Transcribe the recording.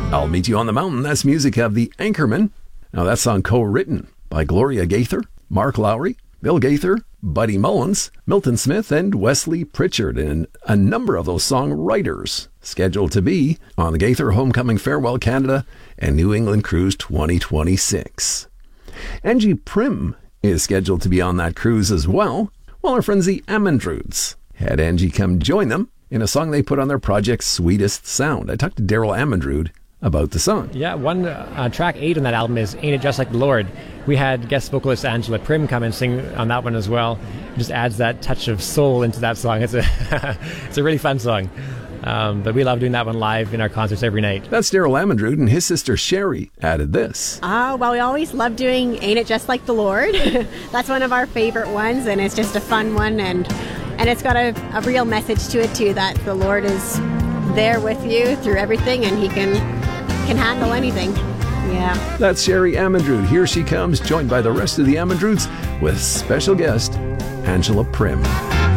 I'll Meet You on the Mountain. That's music of The Anchorman. Now, that song co-written by Gloria Gaither, Mark Lowry, Bill Gaither, Buddy Mullins, Milton Smith, and Wesley Pritchard, and a number of those songwriters scheduled to be on the Gaither Homecoming Farewell Canada and New England Cruise 2026. Angie Prim is scheduled to be on that cruise as well, while our friends the Amandrudes had Angie come join them in a song they put on their project Sweetest Sound. I talked to Daryl Amandrude about the song. Yeah, track 8 on that album is Ain't It Just Like the Lord. We had guest vocalist Angela Prim come and sing on that one as well. It just adds that touch of soul into that song. It's a it's a really fun song. But we love doing that one live in our concerts every night. That's Daryl Amandrude, and his sister Sherry added this. Well, we always love doing Ain't It Just Like the Lord. That's one of our favorite ones, and it's just a fun one, and it's got a real message to it too, that the Lord is there with you through everything, and he can handle anything. Yeah. That's Sherry Amandrude. Here she comes, joined by the rest of the Amandrudes with special guest Angela Prim.